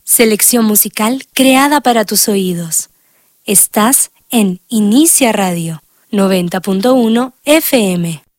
Selección musical creada para tus oídos. Estás en Inicia Radio 90.1 FM.